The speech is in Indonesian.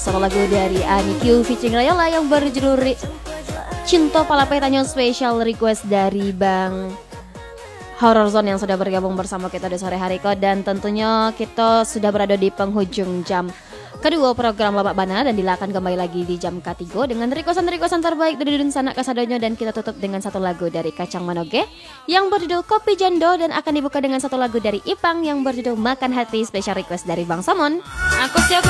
satu lagu dari Anikyu featuring Rayola yang berjudul Cinta Palapetanyo, special request dari Bang Horror Zone yang sudah bergabung bersama kita di sore hari kok. Dan tentunya kita sudah berada di penghujung jam kedua program Babak Bana, dan akan kembali lagi di jam ketiga dengan requestan terbaik dari Dun Sanak Kasadonyo. Dan kita tutup dengan satu lagu dari Kacang Manoge yang berjudul Kopi Jando, dan akan dibuka dengan satu lagu dari Ipang yang berjudul Makan Hati, special request dari Bang Samon. Aku siap.